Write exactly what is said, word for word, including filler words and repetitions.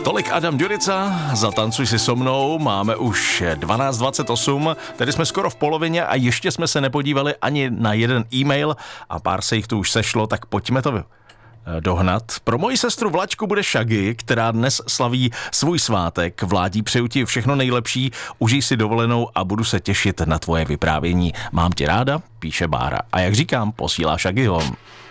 Tolik Adam Ďurica, zatancuj si so mnou, máme už dvanáct dvacet osm, tedy jsme skoro v polovině a ještě jsme se nepodívali ani na jeden e-mail a pár se jich tu už sešlo, tak pojďme to dohnat. Pro moji sestru Vlačku bude Shaggy, která dnes slaví svůj svátek. Vládí, přeju ti všechno nejlepší, užij si dovolenou a budu se těšit na tvoje vyprávění. Mám tě ráda, píše Bára. A jak říkám, posílá Shaggyho.